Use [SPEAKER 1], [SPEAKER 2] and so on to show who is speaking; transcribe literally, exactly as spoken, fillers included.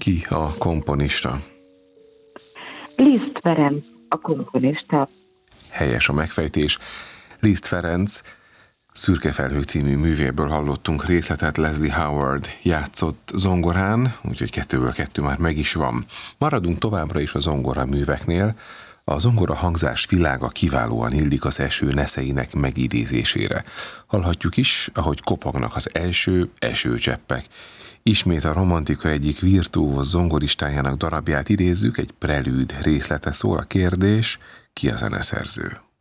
[SPEAKER 1] ki a komponista?
[SPEAKER 2] Liszt Ferenc a komponista.
[SPEAKER 1] Helyes a megfejtés. Liszt Ferenc Szürke felhők című művéből hallottunk részletet. Leslie Howard játszott zongorán, úgyhogy kettőből kettő már meg is van. Maradunk továbbra is a zongora műveknél. A zongora hangzás világa kiválóan illik az eső neszeinek megidézésére. Hallhatjuk is, ahogy kopognak az első esőcseppek. Ismét a romantika egyik virtuóz zongoristájának darabját idézzük, egy prelűd részlete szól. A kérdés: ki a zeneszerző?